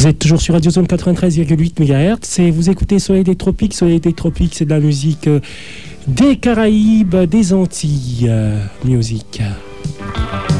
Vous êtes toujours sur Radio Zone 93,8 MHz et vous écoutez Soleil des Tropiques. Soleil des Tropiques, c'est de la musique des Caraïbes, des Antilles. Musique.